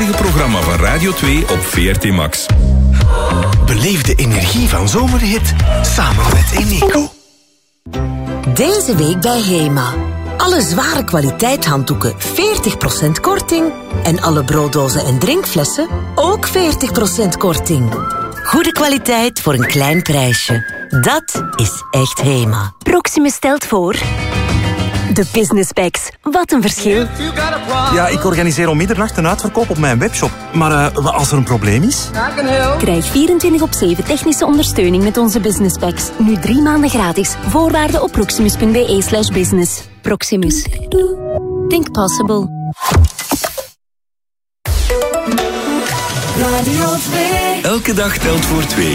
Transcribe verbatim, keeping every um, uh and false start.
morgenprogramma van Radio twee op V R T Max. Beleef de energie van zomerhit samen met Eneco. Deze week bij Hema. Alle zware kwaliteitshanddoeken veertig procent korting. En alle brooddozen en drinkflessen ook veertig procent korting. Goede kwaliteit voor een klein prijsje. Dat is echt Hema. Proximus stelt voor... De Business Packs. Wat een verschil. Ja, ik organiseer om middernacht een uitverkoop op mijn webshop. Maar uh, als er een probleem is... Krijg vierentwintig op zeven technische ondersteuning met onze Business Packs. Nu drie maanden gratis. Voorwaarden op proximus.be slash business. Proximus. Think possible. Elke dag telt voor twee.